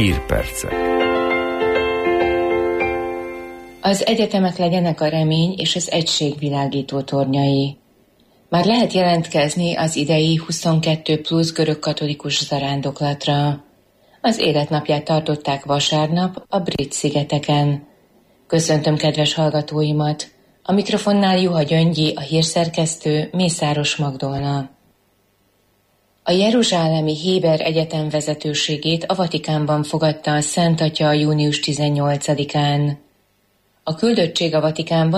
Hírpercek. Az egyetemek legyenek a remény és az egység világító tornyai. Már lehet jelentkezni az idei 22 plusz görögkatolikus zarándoklatra. Az életnapját tartották vasárnap a Brit-szigeteken. Köszöntöm kedves hallgatóimat! A mikrofonnál Juha Gyöngyi, a hírszerkesztő, Mészáros Magdolna. A jeruzsálemi Héber Egyetem vezetőségét a Vatikánban fogadta a Szent Atya június 18-án. A küldöttség a Vatikánban